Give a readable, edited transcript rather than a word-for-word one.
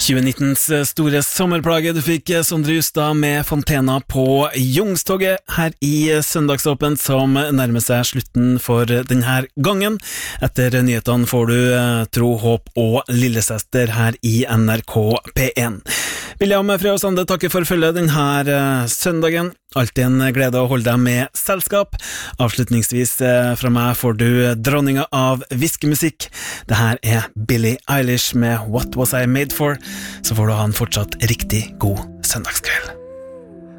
2019s store sommerplage. Du fikk Sondre Justad med Fontena på Youngstoget her i Søndagsåpent, som nærmer seg slutten for denne gangen. Etter nyhetene får du Tro, håp og lillesøster her i NRK P1. William Frøy og Sande takker for følget denne søndagen. Alltid en glede å holde deg med selskap. Avslutningsvis fra meg får du dronninga av viskemusikk. Det her er Billie Eilish med What Was I Made For? Så får du ha en fortsatt riktig god søndagskveld.